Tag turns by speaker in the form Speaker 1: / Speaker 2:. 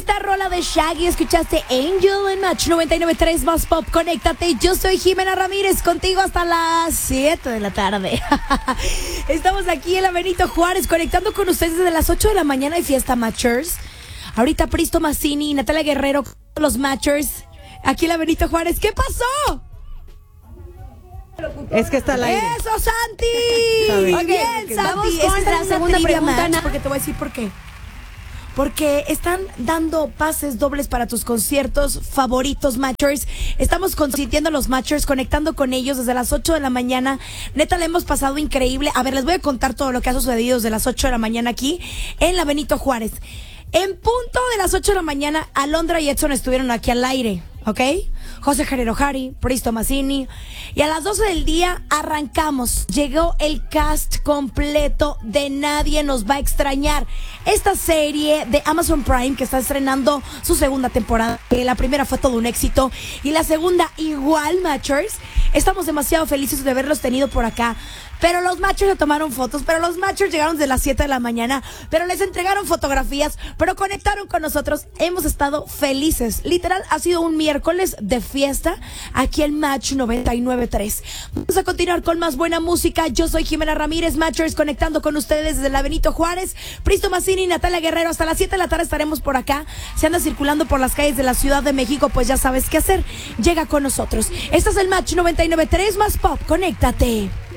Speaker 1: esta rola de Shaggy escuchaste Angel en Match 99.3 más Pop. Conéctate, yo soy Jimena Ramírez, contigo hasta las 7 de la tarde. Estamos aquí en la Benito Juárez, conectando con ustedes desde las 8 de la mañana y fiesta Matchers. Ahorita Pristo Mazzini, Natalia Guerrero, los Matchers, aquí en la Benito Juárez. ¿Qué pasó?
Speaker 2: Es que está al aire.
Speaker 1: ¡Eso, Santi!
Speaker 2: Muy
Speaker 1: bien,
Speaker 2: Vamos
Speaker 1: Santi.
Speaker 2: con
Speaker 1: Esta
Speaker 2: la
Speaker 1: es una
Speaker 2: segunda
Speaker 1: trivia
Speaker 2: pregunta,
Speaker 1: match, porque te voy a decir por qué. Porque están dando pases dobles para tus conciertos favoritos, Matchers. Estamos consintiendo a los Matchers, conectando con ellos desde las 8 de la mañana. Neta, le hemos pasado increíble. A ver, les voy a contar todo lo que ha sucedido desde las 8 de la mañana aquí en la Benito Juárez. En punto de las 8 de la mañana, Alondra y Edson estuvieron aquí al aire, ¿ok? José Jarero Jari, Pristo Mazzini. Y a las 12 del día arrancamos. Llegó el cast completo de Nadie Nos Va a Extrañar. Esta serie de Amazon Prime que está estrenando su segunda temporada. La primera fue todo un éxito. Y la segunda igual, Matchers. Estamos demasiado felices de haberlos tenido por acá. Pero los Matchers le tomaron fotos, pero los Matchers llegaron desde las 7 de la mañana, pero les entregaron fotografías, pero conectaron con nosotros. Hemos estado felices. Literal, ha sido un miércoles de fiesta aquí en Match 99.3. Vamos a continuar con más buena música. Yo soy Jimena Ramírez, Matchers, conectando con ustedes desde la Benito Juárez. Pristo Mazzini y Natalia Guerrero. Hasta las 7 de la tarde estaremos por acá. Si andas circulando por las calles de la Ciudad de México, pues ya sabes qué hacer. Llega con nosotros. Este es el Match 99.3 más Pop. Conéctate.